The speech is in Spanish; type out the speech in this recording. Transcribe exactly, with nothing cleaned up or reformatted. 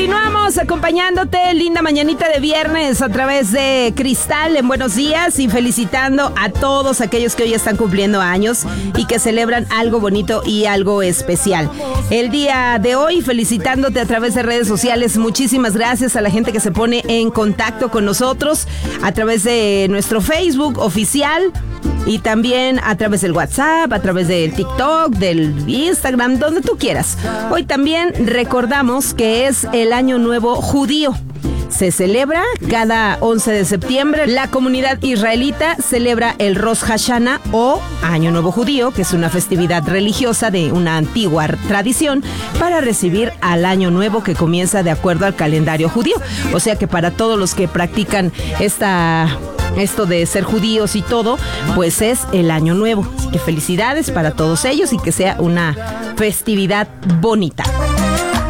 Continuamos acompañándote, linda mañanita de viernes a través de Cristal en Buenos Días y felicitando a todos aquellos que hoy están cumpliendo años y que celebran algo bonito y algo especial. El día de hoy felicitándote a través de redes sociales, muchísimas gracias a la gente que se pone en contacto con nosotros a través de nuestro Facebook oficial y también a través del WhatsApp, a través del TikTok, del Instagram, donde tú quieras. Hoy también recordamos que es el Año Nuevo Judío. Se celebra cada once de septiembre. La comunidad israelita celebra el Rosh Hashanah o Año Nuevo Judío, que es una festividad religiosa de una antigua tradición para recibir al Año Nuevo que comienza de acuerdo al calendario judío. O sea que para todos los que practican esta... esto de ser judíos y todo, pues es el Año Nuevo. Así que felicidades para todos ellos y que sea una festividad bonita.